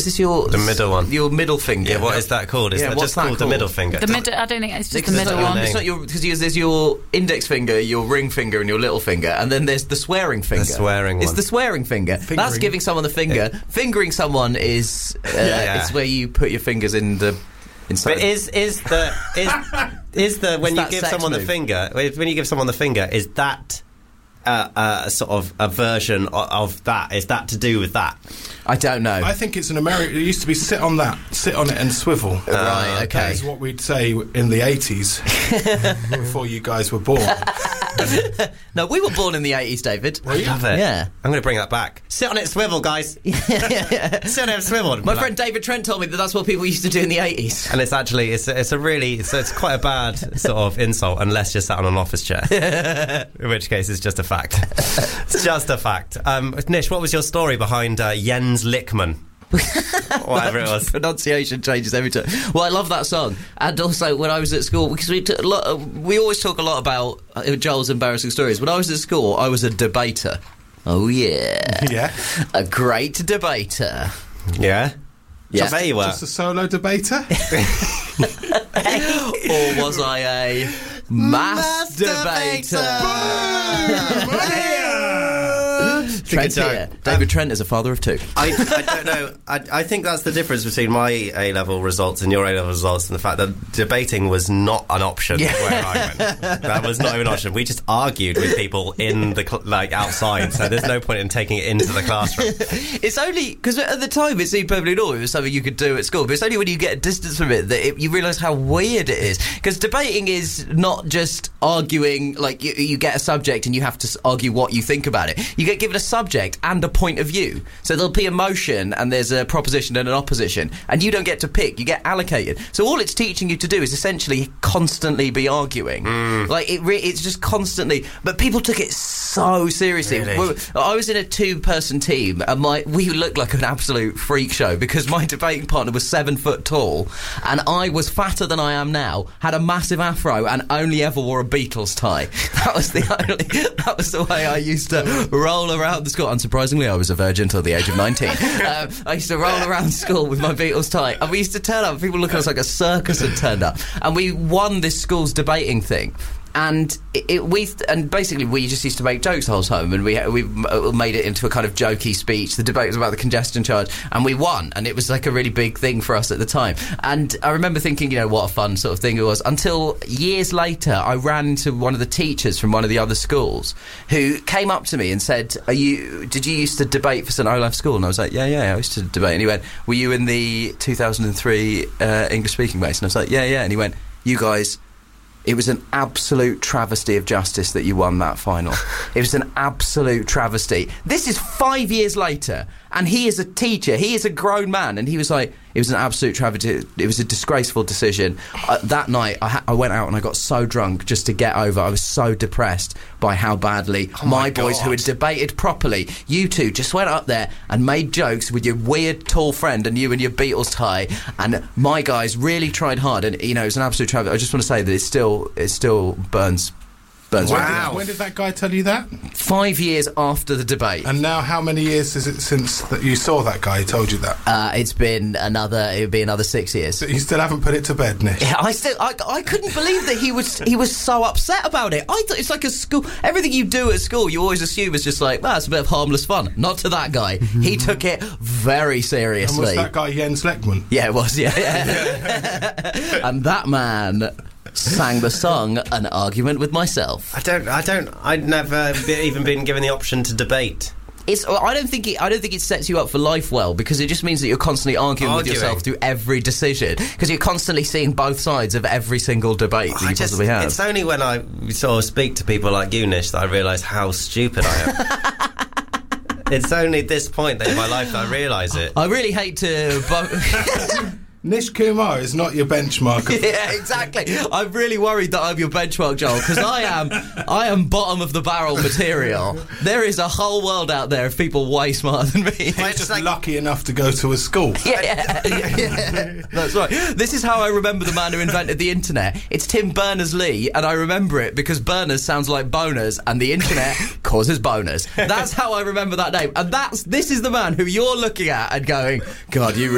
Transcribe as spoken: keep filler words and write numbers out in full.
this your... The middle one. Your middle finger. Yeah, what is that called? Is yeah, that just that called, called the middle finger? The middle. I don't think it's just because the middle it's not one. your, it's not your... Because there's your index finger, your ring finger and your little finger, and then there's the swearing finger. The swearing It's one. the swearing finger. Fingering. That's giving someone the finger. Yeah. Fingering someone is... Uh, Yeah. It's where you put your fingers in the... Inside. But is is the is is the when It's you that give sex someone move. the finger when you give someone the finger is that uh, uh, sort of a version of, of that? Is that to do with that? I don't know. I think it's an American. It used to be sit on that, sit on it and swivel. right, okay. That is what we'd say in the eighties before you guys were born. No, we were born in the eighties, David. Love it. Yeah. I'm going to bring that back. Sit on it, swivel, guys. Sit on it, swivel. My Like- friend David Trent told me that that's what people used to do in the eighties. And it's actually it's a, it's a really it's, it's quite a bad sort of insult unless you're sat on an office chair, in which case it's just a fact. It's just a fact. Um, Nish, what was your story behind uh, Jens Lickman? Whatever it was. Pronunciation changes every time. Well, I love that song, and also when I was at school, because we took a lot. Of, we always talk a lot about uh, Joel's embarrassing stories. When I was at school, I was a debater. Oh yeah, Yeah. a great debater. Yeah. Yeah. So there you were. Just a solo debater? Or was I a mass debater? Trent joke. here. David Trent is a father of two. I, I don't know. I, I think that's the difference between my A-level results and your A-level results, and the fact that debating was not an option Yeah. where I went. That was not even an option. We just argued with people in the cl- like outside, so there's no point in taking it into the classroom. It's only because at the time it seemed perfectly normal. It was something you could do at school, but it's only when you get a distance from it that it, you realise how weird it is. Because debating is not just arguing, like you, you get a subject and you have to s- argue what you think about it. You get given a subject and a point of view. So there'll be a motion and there's a proposition and an opposition, and you don't get to pick. You get allocated. So all it's teaching you to do is essentially constantly be arguing. Like it, re- it's just constantly. But people took it so seriously. Really? Well, I was in a two-person team, and my we looked like an absolute freak show because my debating partner was seven foot tall, and I was fatter than I am now, had a massive afro, and only ever wore a Beatles tie. That was the only. That was the way I used to roll around the school. Unsurprisingly, I was a virgin until the age of nineteen. um, I used to roll around school with my Beatles tie, and we used to turn up. People look at us like a circus had turned up, and we won this school's debating thing. And it, it, we and basically we just used to make jokes the whole time, and we we made it into a kind of jokey speech. The debate was about the congestion charge, and we won, and it was like a really big thing for us at the time. And I remember thinking, you know, what a fun sort of thing it was. Until years later, I ran into one of the teachers from one of the other schools who came up to me and said, "Are you? Did you used to debate for St Olaf School?" And I was like, "Yeah, yeah, I used to debate." And he went, "Were you in the two thousand three uh, English speaking race?" And I was like, "Yeah, yeah." And he went, "You guys." It was an absolute travesty of justice that you won that final. It was an absolute travesty. This is five years later, and he is a teacher. He is a grown man, and he was like, it was an absolute travesty. It was a disgraceful decision. Uh, that night, I, ha- I went out and I got so drunk just to get over. I was so depressed by how badly Oh my, my boys God. who had debated properly, you two just went up there and made jokes with your weird tall friend and you and your Beatles tie, and my guys really tried hard, and you know, it was an absolute travesty. I just want to say that it still it still burns burns When me. did, when did that guy tell you that? Five years after the debate. And now how many years is it since that you saw that guy who told you that? Uh, it's been another. It would be another six years. You still haven't put it to bed, Nish? Yeah, I still, I, I couldn't believe that he was, he was so upset about it. I thought it's like a school. Everything you do at school, you always assume is just like, well, it's a bit of harmless fun. Not to that guy. He took it very And seriously. was that guy Jens Leckman? Yeah, it was. Yeah, yeah. And that man sang the song "An Argument with Myself." I don't. I don't. I'd never be, even been given the option to debate. It's. I don't think it. I don't think it sets you up for life well, because it just means that you're constantly arguing, Arguing. with yourself through every decision, because you're constantly seeing both sides of every single debate that you I just, possibly have. it's only when I sort of speak to people like you, Nish, that I realise how stupid I am. It's only at this point that in my life that I realise it. I really hate to. Bu- Nish Kumar is not your benchmark. Of Yeah, exactly. I'm really worried that I'm your benchmark, Joel, because I am, I am bottom of the barrel material. There is a whole world out there of people way smarter than me. He's just lucky enough to go to a school. Yeah, yeah, that's right. This is how I remember the man who invented the internet. It's Tim Berners-Lee, and I remember it because Berners sounds like boners, and the internet causes boners. That's how I remember that name. And that's this is the man who you're looking at and going, God, you